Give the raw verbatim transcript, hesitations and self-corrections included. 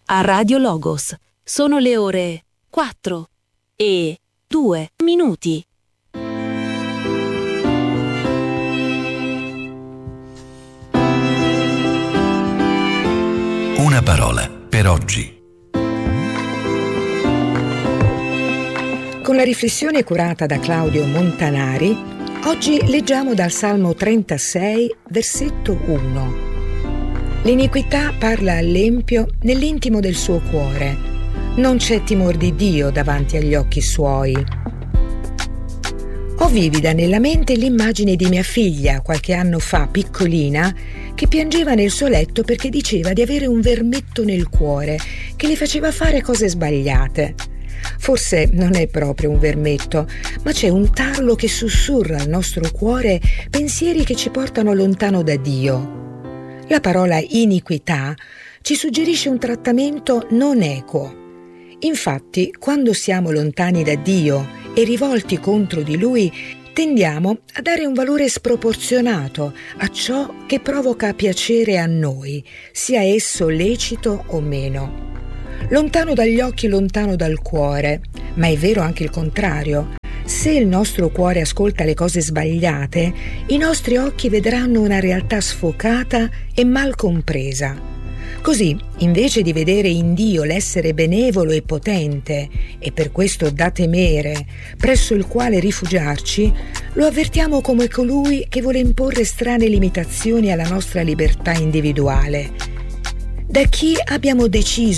a Radio Logos. Sono le ore quattro e due minuti. Una parola per oggi. Con la riflessione curata da Claudio Montanari, oggi leggiamo dal Salmo trentasei, versetto uno. L'iniquità parla all'empio nell'intimo del suo cuore. Non c'è timor di Dio davanti agli occhi suoi. Ho vivida nella mente l'immagine di mia figlia, qualche anno fa, piccolina, che piangeva nel suo letto perché diceva di avere un vermetto nel cuore che le faceva fare cose sbagliate. Forse non è proprio un vermetto, ma c'è un tarlo che sussurra al nostro cuore pensieri che ci portano lontano da Dio. La parola iniquità ci suggerisce un trattamento non equo. Infatti, quando siamo lontani da Dio e rivolti contro di Lui, tendiamo a dare un valore sproporzionato a ciò che provoca piacere a noi, sia esso lecito o meno. Lontano dagli occhi e lontano dal cuore, ma è vero anche il contrario. Se il nostro cuore ascolta le cose sbagliate, i nostri occhi vedranno una realtà sfocata e mal compresa. Così, invece di vedere in Dio l'essere benevolo e potente, e per questo da temere, presso il quale rifugiarci, lo avvertiamo come colui che vuole imporre strane limitazioni alla nostra libertà individuale. Da chi abbiamo deciso